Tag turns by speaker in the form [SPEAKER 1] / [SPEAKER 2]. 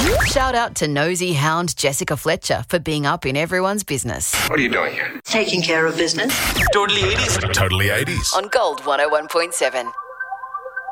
[SPEAKER 1] Shout out to nosy hound Jessica Fletcher for being up in everyone's business.
[SPEAKER 2] What are you doing here?
[SPEAKER 3] Taking care of business.
[SPEAKER 4] Totally 80s.
[SPEAKER 2] Totally 80s.
[SPEAKER 1] On Gold 101.7.